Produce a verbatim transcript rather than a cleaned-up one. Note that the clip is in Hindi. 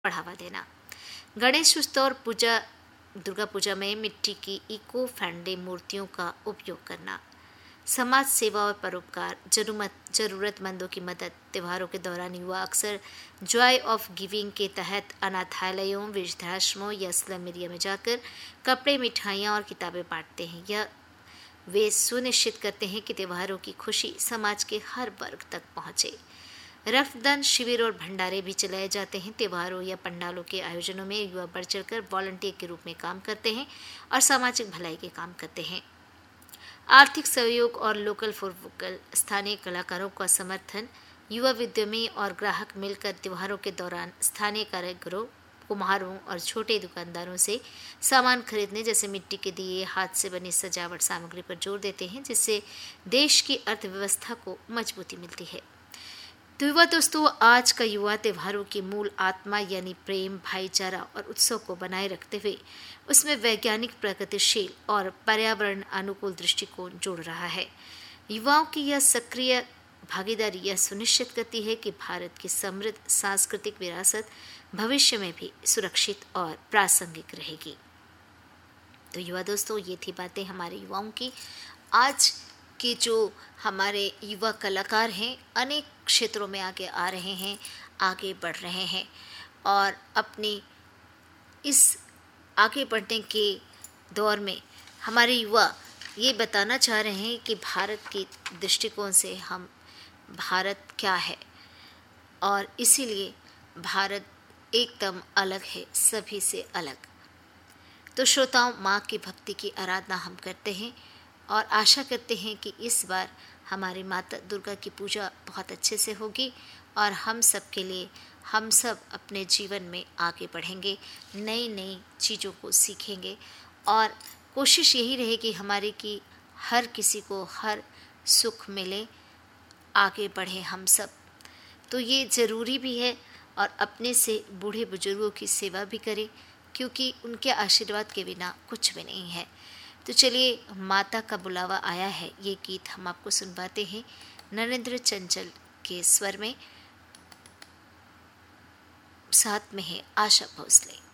बढ़ावा देना। गणेश उत्सव और पूजा दुर्गा पूजा में मिट्टी की इको फ्रेंडली मूर्तियों का उपयोग करना। समाज सेवा और परोपकार, जरूरत जरूरतमंदों की मदद। त्योहारों के दौरान युवा अक्सर जॉय ऑफ गिविंग के तहत अनाथालयों, वृद्धाश्रमों या स्लम एरिया में जाकर कपड़े, मिठाइयाँ और किताबें बांटते हैं। यह वे सुनिश्चित करते हैं कि त्योहारों की खुशी समाज के हर वर्ग तक पहुँचे। रक्तदान शिविर और भंडारे भी चलाए जाते हैं। त्योहारों या पंडालों के आयोजनों में युवा बढ़ चढ़कर वॉलंटियर के रूप में काम करते हैं और सामाजिक भलाई के काम करते हैं। आर्थिक सहयोग और लोकल फॉर वोकल, स्थानीय कलाकारों का समर्थन। युवा उद्यमी और ग्राहक मिलकर त्योहारों के दौरान स्थानीय कारीगरों, कुम्हारों और छोटे दुकानदारों से सामान खरीदने जैसे मिट्टी के दिए, हाथ से बनी सजावट सामग्री पर जोर देते हैं, जिससे देश की अर्थव्यवस्था को मजबूती मिलती है। तो युवा दोस्तों, आज का युवा त्योहारों की मूल आत्मा यानी प्रेम, भाईचारा और उत्सव को बनाए रखते हुए उसमें वैज्ञानिक, प्रगतिशील और पर्यावरण अनुकूल दृष्टिकोण जोड़ रहा है। युवाओं की यह सक्रिय भागीदारी यह सुनिश्चित करती है कि भारत की समृद्ध सांस्कृतिक विरासत भविष्य में भी सुरक्षित और प्रासंगिक रहेगी। तो युवा दोस्तों, ये थी बातें हमारे युवाओं की। आज कि जो हमारे युवा कलाकार हैं अनेक क्षेत्रों में आगे आ रहे हैं, आगे बढ़ रहे हैं और अपनी इस आगे बढ़ने के दौर में हमारे युवा ये बताना चाह रहे हैं कि भारत के दृष्टिकोण से हम भारत क्या है और इसीलिए भारत एकदम अलग है, सभी से अलग। तो श्रोताओं, माँ की भक्ति की आराधना हम करते हैं और आशा करते हैं कि इस बार हमारी माता दुर्गा की पूजा बहुत अच्छे से होगी और हम सब के लिए हम सब अपने जीवन में आगे बढ़ेंगे, नई नई चीज़ों को सीखेंगे और कोशिश यही रहेगी हमारी कि हर किसी को हर सुख मिले, आगे बढ़े हम सब। तो ये ज़रूरी भी है और अपने से बूढ़े बुजुर्गों की सेवा भी करें, क्योंकि उनके आशीर्वाद के बिना कुछ भी नहीं है। तो चलिए, माता का बुलावा आया है, ये गीत हम आपको सुनवाते हैं नरेंद्र चंचल के स्वर में, साथ में है आशा भोसले।